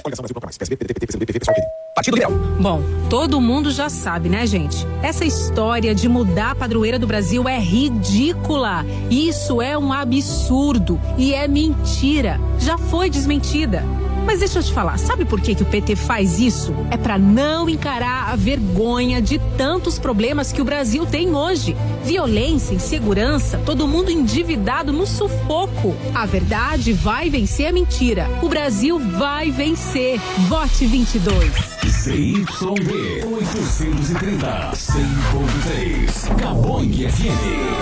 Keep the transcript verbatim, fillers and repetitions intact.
Partido Liberal. Bom, todo mundo já sabe, né, gente? Essa história de mudar a padroeira do Brasil é ridícula. Isso é um absurdo e é mentira. Já foi desmentida. Mas deixa eu te falar, sabe por que que o P T faz isso? É pra não encarar a vergonha de tantos problemas que o Brasil tem hoje. Violência, insegurança, todo mundo endividado no sufoco. A verdade vai vencer a mentira. O Brasil vai vencer. Vote vinte e dois. Z Y D oitocentos e trinta, cem ponto três, Gabong F M.